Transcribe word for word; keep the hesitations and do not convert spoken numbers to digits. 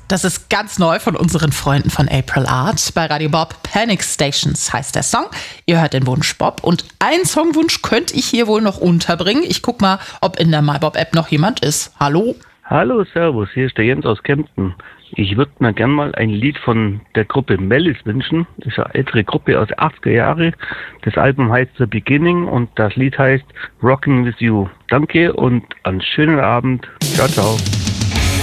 Das ist ganz neu von unseren Freunden von April Art. Bei Radio Bob Panic Stations heißt der Song. Ihr hört den Wunsch Bob. Und einen Songwunsch könnte ich hier wohl noch unterbringen. Ich guck mal, ob in der MyBob-App noch jemand ist. Hallo? Hallo, servus, hier ist der Jens aus Kempten. Ich würde mir gerne mal ein Lied von der Gruppe Mellis wünschen. Das ist eine ältere Gruppe aus den achtziger Jahren. Das Album heißt The Beginning und das Lied heißt Rocking With You. Danke und einen schönen Abend. Ciao, ciao.